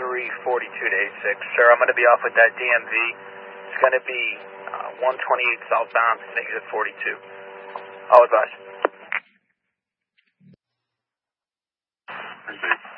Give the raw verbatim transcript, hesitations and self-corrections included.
three forty-two to eight six. Sir, I'm going to be off with that D M V. It's going to be uh, one twenty-eight southbound, negative forty-two. I'll advise.